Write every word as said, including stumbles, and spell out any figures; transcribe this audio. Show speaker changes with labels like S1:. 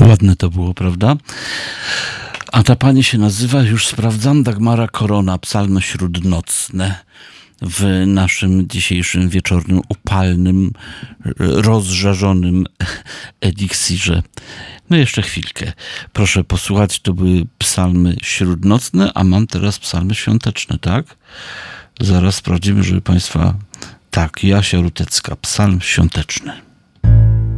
S1: Ładne to było, prawda? A ta pani się nazywa, już sprawdzam, Dagmara Korona, psalmy śródnocne w naszym dzisiejszym wieczornym, upalnym, rozżarzonym eliksirze. No jeszcze chwilkę. Proszę posłuchać, to były psalmy śródnocne, a mam teraz psalmy świąteczne, tak? Zaraz sprawdzimy, żeby Państwa... Tak, Jasia Rutecka, psalm świąteczny.